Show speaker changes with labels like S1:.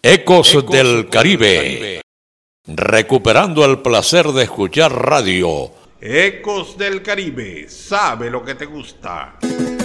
S1: Ecos del Caribe. Recuperando el placer de escuchar radio.
S2: Ecos del Caribe, sabe lo que te gusta.